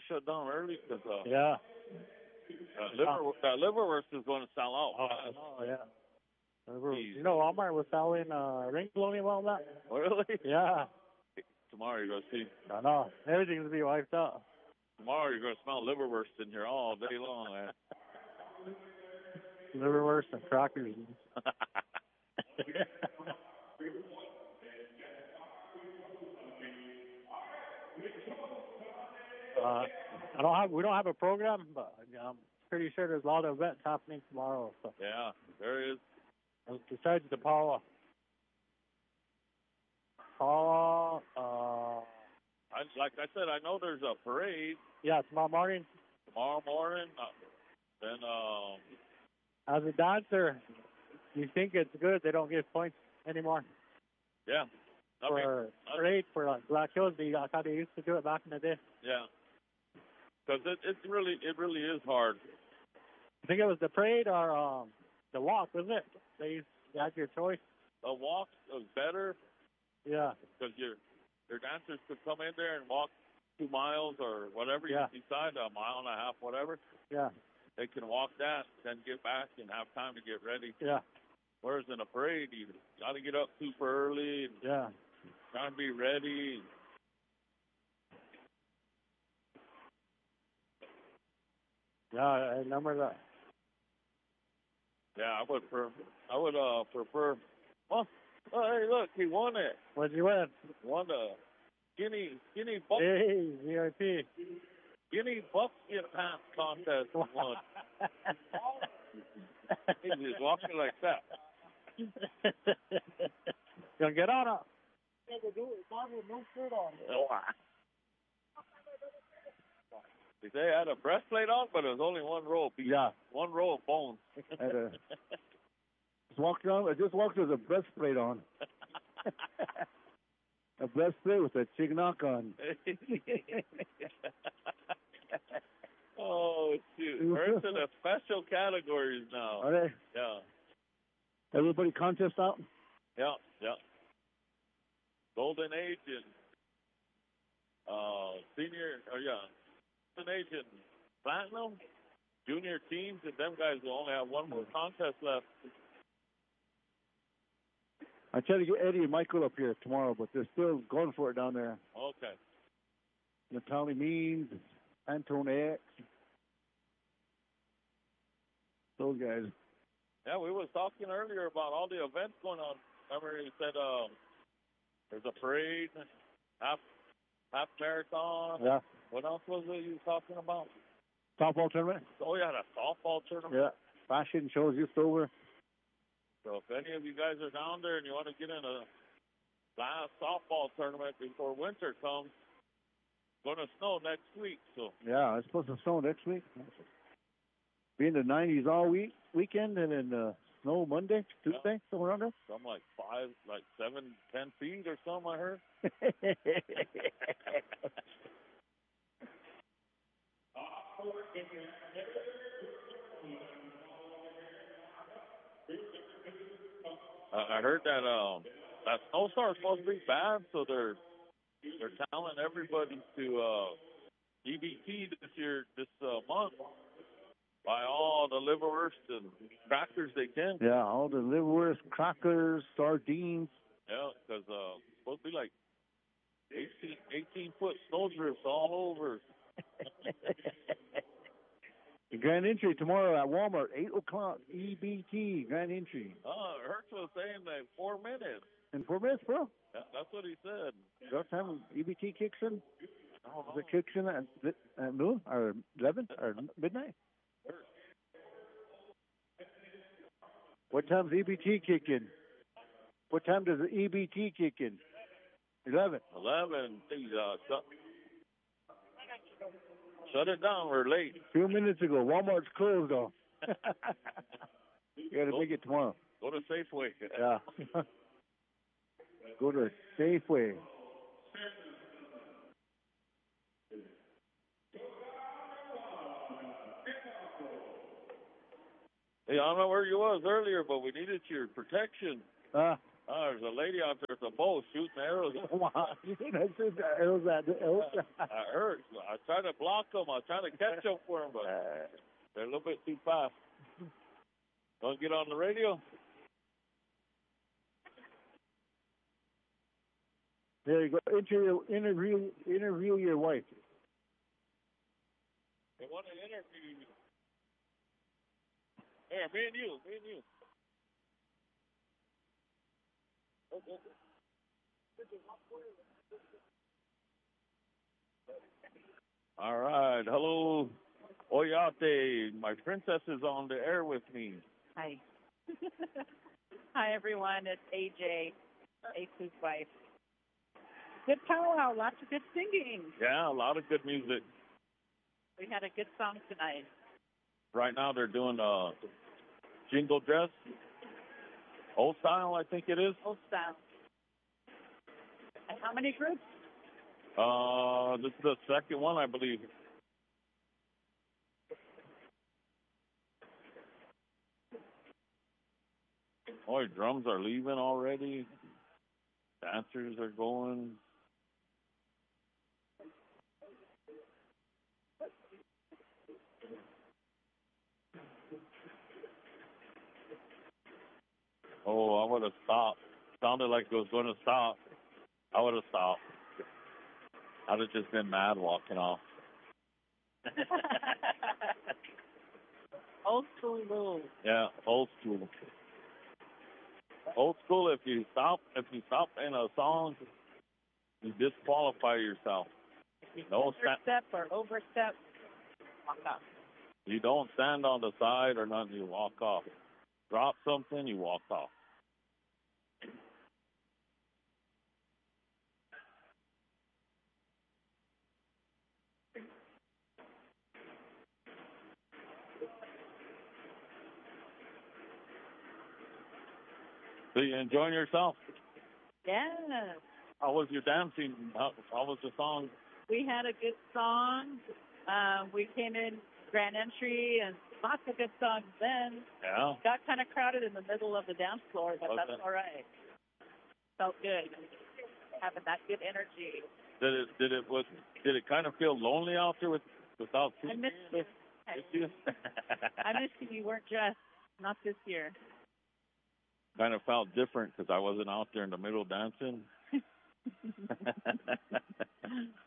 shut down early because Yeah. liverwurst is going to sell out. Oh, yeah. You know, Walmart was selling ring bologna while back. Really? Yeah. Tomorrow you're going to see. I know. Everything's going to be wiped out. Tomorrow you're going to smell liverwurst in here all day long, man. Liverwurst and crackers. We don't have a program, but I'm pretty sure there's a lot of events happening tomorrow. So. Yeah, there is. Besides the Paula, like I said, I know there's a parade. Yeah, tomorrow morning. Then, as a dancer, you think it's good they don't give points anymore? Yeah. Parade for like Black Hills, how they used to do it back in the day. Yeah. Because it really is hard. I think it was the parade or the walk, wasn't it? They had your choice. The walk was better. Yeah. Because your dancers could come in there and walk 2 miles or whatever you decide, a mile and a half, whatever. Yeah. They can walk that, then get back and have time to get ready. Yeah. Whereas in a parade, you got to get up super early. And try to be ready. Yeah, I remember that. Yeah, I would prefer. Well, hey, look, he won it. What'd you win? Won the Guinea buck. Hey, VIP. Guinea buckskin pants contest. Won. He's just walking like that. You gonna get on it? Yeah, they do it. No shirt on. They had a breastplate on, but it was only one row of beef. Yeah. One row of bones. I just walked with a breastplate on. A breastplate with a chignock on. Oh, shoot. We're into the special categories now. Are they? Yeah. Everybody contest out? Yeah. Golden Age and senior, Golden Age and Platinum, junior teams, and them guys will only have one more contest left. I tried to get Eddie and Michael up here tomorrow, but they're still going for it down there. Okay. Natalie Means, Antone X. Those guys. Yeah, we was talking earlier about all the events going on. Remember, he said there's a parade, half marathon. Yeah. What else was it you were talking about? Softball tournament? Oh, yeah, the softball tournament. Yeah. Fashion shows just over. So if any of you guys are down there and you want to get in a last softball tournament before winter comes, it's going to snow next week. So yeah, it's supposed to snow next week. Be in the 90s all weekend, and then snow Monday, Tuesday, somewhere around there. Something like 7, 10 feet or something, I heard. I heard that that snowstorm is supposed to be bad, so they're telling everybody to EBT this month. Buy all the liverwurst and crackers they can. Yeah, all the liverwurst, crackers, sardines. Yeah, because it's supposed to be like 18-foot snowdrifts all over. The grand entry tomorrow at Walmart, 8 o'clock, EBT, grand entry. Oh, Hertz was saying that 4 minutes. In 4 minutes, bro? Yeah, that's what he said. What time EBT kicks in? Does it kicks in at noon or 11 or midnight? What time's EBT kick in? What time does the EBT kick in? 11. 11. Shut it down. We're late. 2 minutes ago. Walmart's closed, though. You got to make it tomorrow. Go to Safeway. Yeah. Go to Safeway. Hey, I don't know where you was earlier, but we needed your protection. Oh, there's a lady out there with a bow shooting arrows. Wow. Arrows at the I heard. I tried to block them. I was trying to catch them for them, but they're a little bit too fast. Don't get on the radio. There you go. Interview your wife. They want to interview you. Here, me and you. All right. Hello, Oyate. My princess is on the air with me. Hi. Hi, everyone. It's AJ, Ace's wife. Good powwow, lots of good singing. Yeah, a lot of good music. We had a good song tonight. Right now they're doing jingle dress. Old style, I think it is. Old style. And how many groups? This is the second one, I believe. Oh, drums are leaving already. Dancers are going. Oh, I would have stopped. Sounded like it was going to stop. I would have stopped. I'd have just been mad walking off. Old school rules. Yeah, old school. Old school. If you stop in a song, you disqualify yourself. No Understep or overstep, walk off. You don't stand on the side or nothing. You walk off. Drop something, you walk off. So you enjoying yourself? Yeah. How was your dancing? How was the song? We had a good song. We came in grand entry and lots of good songs then. Yeah. Got kind of crowded in the middle of the dance floor, but that's all right. Felt good. Having that good energy. Did it kind of feel lonely out there without I missed you. I missed you. You weren't dressed. Not this year. Kind of felt different because I wasn't out there in the middle dancing.